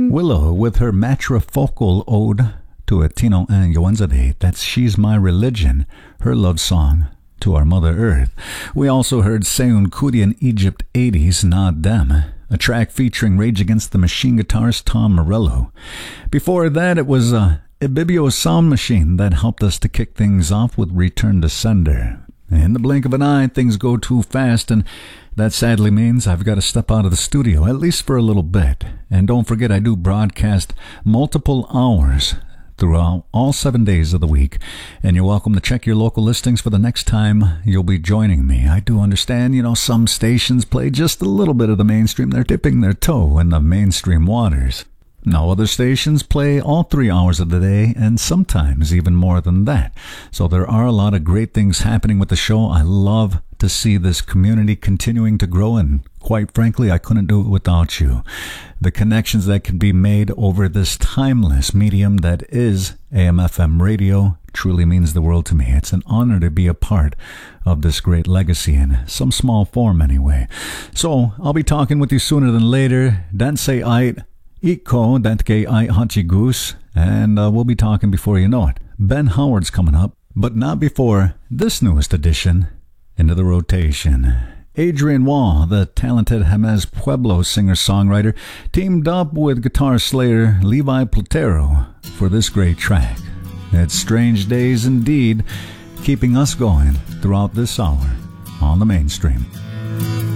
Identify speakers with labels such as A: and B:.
A: Willow with her matrifocal ode to a Tino and Yoanzade. That's She's My Religion, her love song to our Mother Earth. We also heard Seun Kuti and Egypt 80s, Not Them, a track featuring Rage Against the Machine guitarist Tom Morello. Before that, it was Ibibio Sound Machine that helped us to kick things off with Return to Sender. In the blink of an eye, things go too fast, and that sadly means I've got to step out of the studio, at least for a little bit. And don't forget, I do broadcast multiple hours throughout all 7 days of the week, and you're welcome to check your local listings for the next time you'll be joining me. I do understand, some stations play just a little bit of the mainstream. They're dipping their toe in the mainstream waters. Now, other stations play all 3 hours of the day, and sometimes even more than that. So there are a lot of great things happening with the show. I love to see this community continuing to grow, and quite frankly, I couldn't do it without you. The connections that can be made over this timeless medium that is AM/FM radio truly means the world to me. It's an honor to be a part of this great legacy in some small form anyway. So I'll be talking with you sooner than later. Danse ait, Iko, Dantke ait Hachi Goose, and we'll be talking before you know it. Ben Howard's coming up, but not before this newest addition into the rotation. Adrian Wall, the talented Jamez Pueblo singer-songwriter, teamed up with guitar slayer Levi Platero for this great track. It's Strange Days indeed, keeping us going throughout this hour on the mainstream.